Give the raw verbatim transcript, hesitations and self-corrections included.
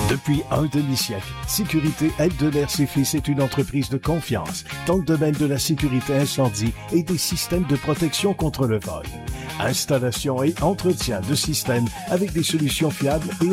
Depuis un demi-siècle, Sécurité Eldeler et Fils est une entreprise de confiance dans le domaine de la sécurité incendie et des systèmes de protection contre le vol. Installation et entretien de systèmes avec des solutions fiables et